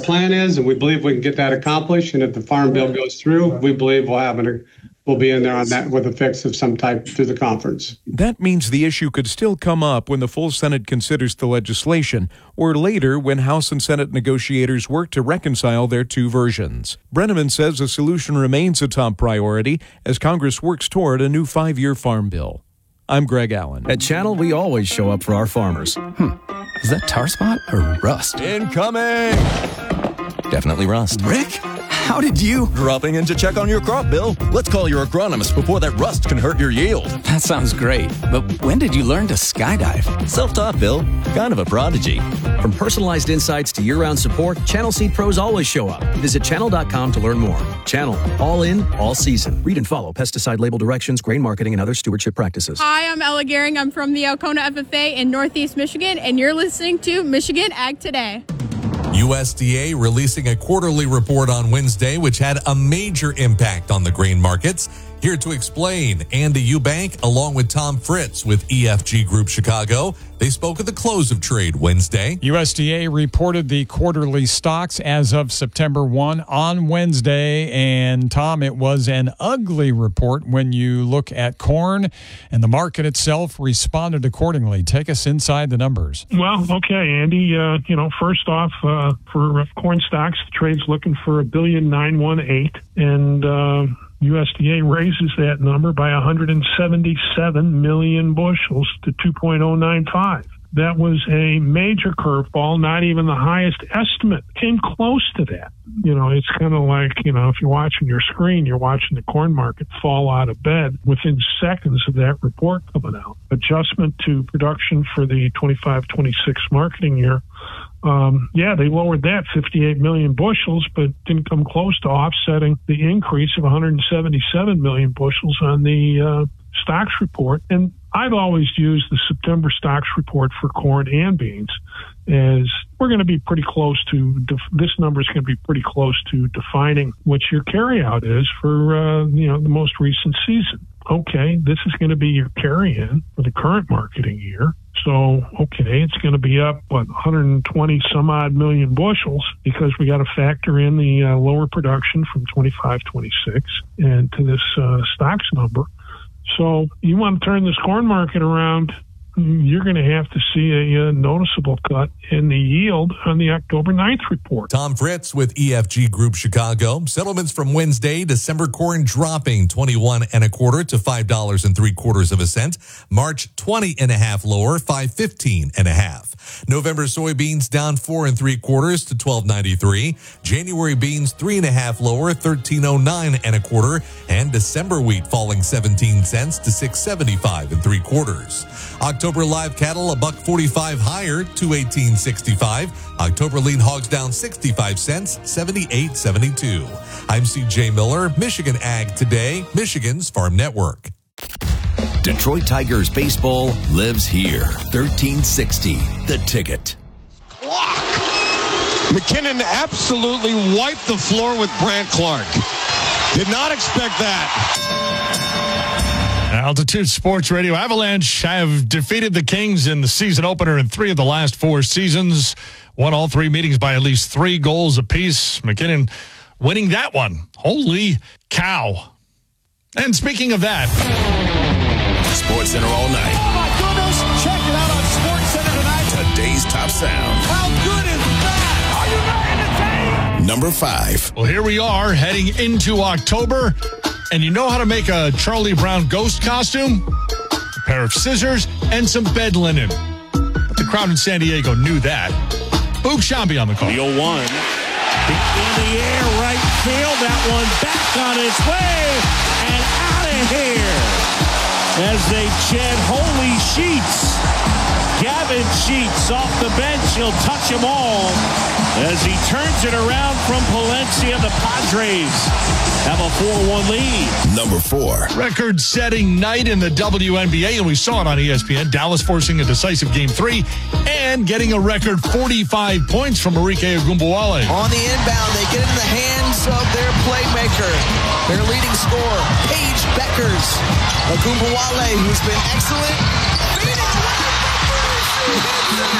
plan is, and we believe we can get that accomplished. And if the Farm Bill goes through, we believe we'll be in there on that with a fix of some type through the conference. That means the issue could still come up when the full Senate considers the legislation, or later when House and Senate negotiators work to reconcile their two versions. Brenneman says a solution remains a top priority as Congress works toward a new 5-year Farm Bill. I'm Greg Allen. At Channel, we always show up for our farmers. Is that tar spot or rust? Incoming! Definitely rust. Rick, how did you? Dropping in to check on your crop, Bill. Let's call your agronomist before that rust can hurt your yield. That sounds great, but when did you learn to skydive? Self-taught, Bill. Kind of a prodigy. From personalized insights to year-round support, Channel Seed Pros always show up. Visit channel.com to learn more. Channel, all in, all season. Read and follow pesticide label directions, grain marketing, and other stewardship practices. Hi, I'm Ella Gehring. I'm from the Alcona FFA in Northeast Michigan, and you're listening to Michigan Ag Today. USDA releasing a quarterly report on Wednesday, which had a major impact on the grain markets. Here to explain, Andy Eubank, along with Tom Fritz with EFG Group Chicago. They spoke at the close of trade Wednesday. USDA reported the quarterly stocks as of September 1 on Wednesday. And, Tom, it was an ugly report when you look at corn, and the market itself responded accordingly. Take us inside the numbers. Well, okay, Andy. First off, for corn stocks, the trade's looking for $1.918 billion, and USDA raises that number by 177 million bushels to 2.095. That was a major curveball, not even the highest estimate. Came close to that. It's kind of like, if you're watching your screen, you're watching the corn market fall out of bed within seconds of that report coming out. Adjustment to production for the 25-26 marketing year. They lowered that 58 million bushels, but didn't come close to offsetting the increase of 177 million bushels on the stocks report. And I've always used the September stocks report for corn and beans as we're going to be pretty close to, this number is going to be pretty close to defining what your carryout is for, the most recent season. Okay, this is going to be your carry-in for the current marketing year. So, okay, it's going to be up, 120 some odd million bushels because we got to factor in the lower production from 25-26 and to this stocks number. So you want to turn this corn market around, you're going to have to see a noticeable cut in the yield on the October 9th report. Tom Fritz with EFG Group Chicago. Settlements from Wednesday, December corn dropping 21 1/4 to $5.75. March 20 1/2 lower, $5.15 1/2. November soybeans down 4 3/4 to $12.93. January beans 3 1/2 lower, $13.09 1/4, and December wheat falling 17 cents to $6.75 3/4. October live cattle $1.45 higher, $218.65. October lean hogs down 65 cents, $78.72. I'm CJ Miller, Michigan Ag Today, Michigan's Farm Network. Detroit Tigers baseball lives here. 1360, The Ticket. McKinnon absolutely wiped the floor with Brandt Clark. Did not expect that. Altitude Sports Radio. Avalanche have defeated the Kings in the season opener in 3 of the last 4 seasons. Won all 3 meetings by at least 3 goals apiece. McKinnon winning that one. Holy cow. And speaking of that, Sports Center all night. Oh my goodness! Check it out on Sports Center tonight. Today's top sound. How good is that? Are you not entertained? Number 5. Well, here we are heading into October. And you know how to make a Charlie Brown ghost costume? A pair of scissors and some bed linen. But the crowd in San Diego knew that. Boog Sciambi on the call. The 0-1. In the air, right field. That one back on its way. And out of here. As they chant holy sheets. Gavin Sheets off the bench. He'll touch them all. As he turns it around from Palencia, the Padres have a 4-1 lead. Number 4. Record-setting night in the WNBA, and we saw it on ESPN. Dallas forcing a decisive Game 3 and getting a record 45 points from Marike Ogunbowale. On the inbound, they get it in the hands of their playmaker, their leading scorer, Paige Beckers. Ogunbowale, who's been excellent.